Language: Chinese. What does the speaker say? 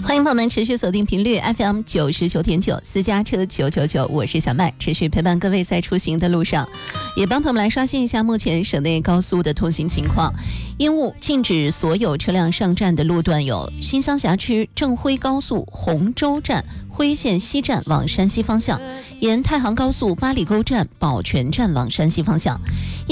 欢迎朋友们持续锁定频率 FM 99.9私家车999，我是小麦，持续陪伴各位在出行的路上，也帮朋友们来刷新一下目前省内高速的通行情况。因务禁止所有车辆上站的路段有新乡辖区正辉高速洪州站、辉县西站往山西方向，沿太行高速八里沟站、宝泉站往山西方向。